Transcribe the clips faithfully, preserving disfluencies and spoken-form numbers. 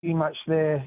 much there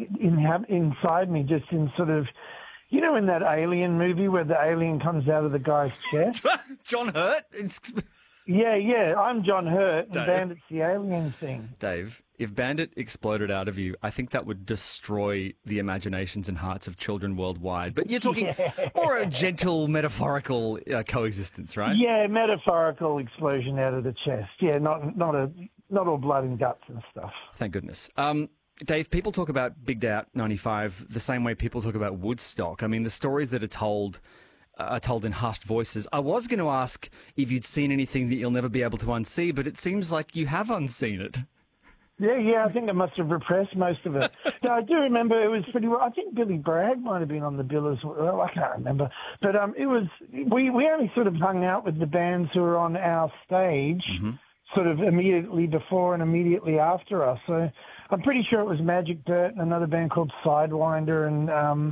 in, inside me, just in sort of, you know, in that Alien movie where the alien comes out of the guy's chest? John Hurt? It's... Yeah, yeah, I'm John Hurt, and Dave. Bandit's the alien thing. Dave, if Bandit exploded out of you, I think that would destroy the imaginations and hearts of children worldwide. But you're talking Yeah. more a gentle, metaphorical uh, coexistence, right? Yeah, metaphorical explosion out of the chest. Yeah, not not a not all blood and guts and stuff. Thank goodness. Um, Dave, people talk about Big Day Out ninety-five the same way people talk about Woodstock. I mean, the stories that are told uh, are told in hushed voices. I was going to ask if you'd seen anything that you'll never be able to unsee, but it seems like you have unseen it. Yeah, yeah, I think I must have repressed most of it. No, I do remember it was pretty well. I think Billy Bragg might have been on the bill as well. I can't remember. But um, it was, we, we only sort of hung out with the bands who were on our stage mm-hmm. sort of immediately before and immediately after us. So I'm pretty sure it was Magic Dirt and another band called Sidewinder. And um,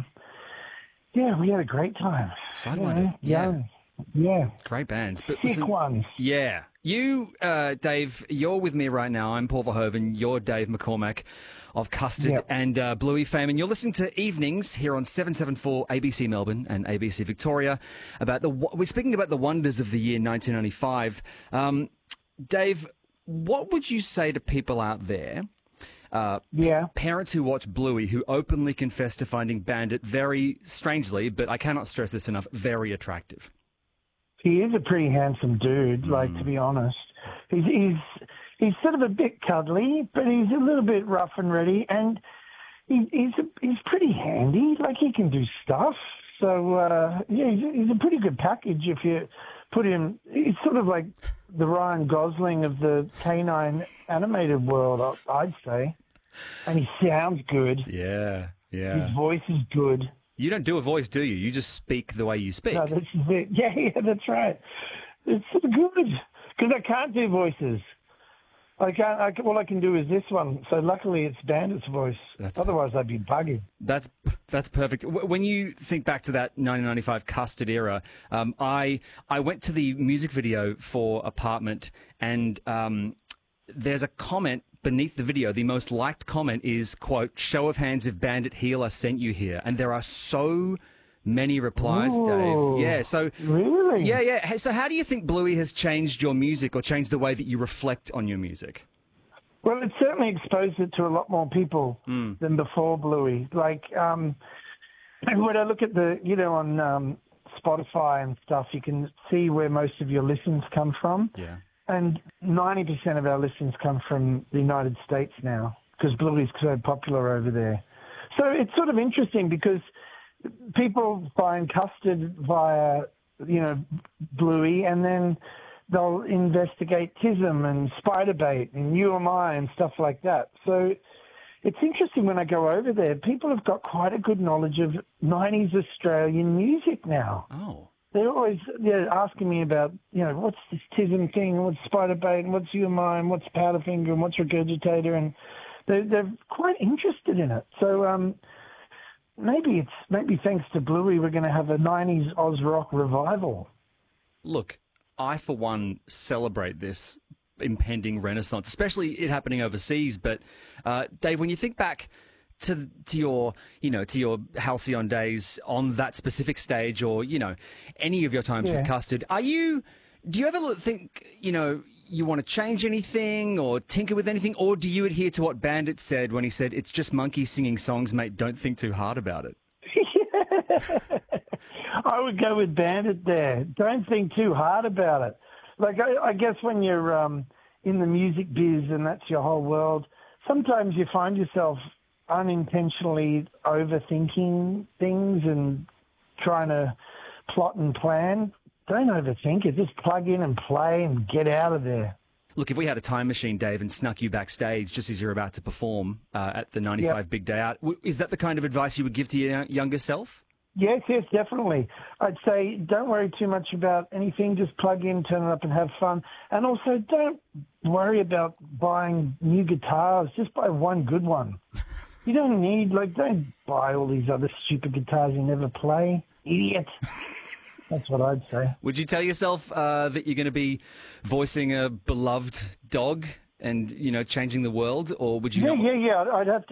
yeah, we had a great time. Sidewinder, yeah. yeah. Yeah. Great bands. But Sick listen, ones. Yeah. You, uh, Dave, you're with me right now. I'm Paul Verhoeven. You're Dave McCormack of Custard yep. and uh, Bluey fame. And you're listening to Evenings here on seven seventy-four A B C Melbourne and A B C Victoria. About the We're speaking about the wonders of the year nineteen ninety-five. Um, Dave, what would you say to people out there, uh, yeah. parents who watch Bluey, who openly confess to finding Bandit very strangely, but I cannot stress this enough, very attractive? He is a pretty handsome dude, like, mm. to be honest. He's, he's he's sort of a bit cuddly, but he's a little bit rough and ready, and he, he's a, he's pretty handy. Like, he can do stuff. So, uh, yeah, he's, he's a pretty good package if you put him. He's sort of like the Ryan Gosling of the canine animated world, I'd say. And he sounds good. Yeah, yeah. His voice is good. You don't do a voice, do you? You just speak the way you speak. No, that's it. Yeah, yeah, that's right. It's good because I can't do voices. I can't. I, all I can do is this one. So luckily, it's Bandit's voice. That's Otherwise, I'd be bugging. That's that's perfect. When you think back to that nineteen ninety-five Custard era, um, I I went to the music video for Apartment, and um, there's a comment beneath the video. The most liked comment is, quote, "Show of hands if Bandit Healer sent you here." And there are so many replies, Ooh, Dave. Yeah, so... Really? Yeah, yeah. So how do you think Bluey has changed your music or changed the way that you reflect on your music? Well, it certainly exposed it to a lot more people mm. than before Bluey. Like, um, when I look at the, you know, on um, Spotify and stuff, you can see where most of your listens come from. Yeah. And ninety percent of our listens come from the United States now because Bluey's so popular over there. So it's sort of interesting because people find Custard via, you know, Bluey, and then they'll investigate Tism and Spiderbait and You Am I and stuff like that. So it's interesting when I go over there, people have got quite a good knowledge of nineties Australian music now. Oh. They're always yeah, asking me about, you know, what's this Tism thing, what's Spiderbait, and what's You Am I, and what's Powderfinger, and what's Regurgitator, and they're, they're quite interested in it. So, um, Maybe it's maybe thanks to Bluey we're going to have a nineties Oz rock revival. Look, I for one celebrate this impending renaissance, especially it happening overseas. But uh, Dave, when you think back to to your you know to your halcyon days on that specific stage, or you know any of your times yeah. with Custard, are you? Do you ever think you know? you want to change anything or tinker with anything, or do you adhere to what Bandit said when he said, "It's just monkeys singing songs, mate, don't think too hard about it"? I would go with Bandit there. Don't think too hard about it. Like, I, I guess when you're um, in the music biz and that's your whole world, sometimes you find yourself unintentionally overthinking things and trying to plot and plan. Don't overthink it. Just plug in and play and get out of there. Look, if we had a time machine, Dave, and snuck you backstage just as you're about to perform uh, at the ninety-five yep. Big Day Out, is that the kind of advice you would give to your younger self? Yes, yes, definitely. I'd say don't worry too much about anything. Just plug in, turn it up, and have fun. And also, don't worry about buying new guitars. Just buy one good one. You don't need, like, don't buy all these other stupid guitars you never play. Idiot. That's what I'd say. Would you tell yourself uh, that you're going to be voicing a beloved dog and, you know, changing the world, or would you Yeah, not? yeah, yeah. I'd have to.